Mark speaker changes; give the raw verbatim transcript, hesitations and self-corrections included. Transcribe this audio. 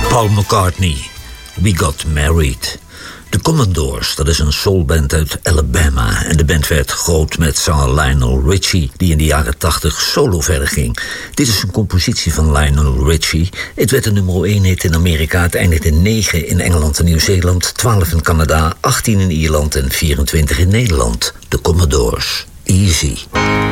Speaker 1: Paul McCartney, We Got Married. De Commodores, dat is een soulband uit Alabama. En de band werd groot met zanger Lionel Richie, die in de jaren tachtig solo verder ging. Dit is een compositie van Lionel Richie. Het werd een nummer één hit in Amerika. Het eindigde negen in Engeland en Nieuw-Zeeland, twaalf in Canada, achttien in Ierland en vierentwintig in Nederland. De Commodores, Easy.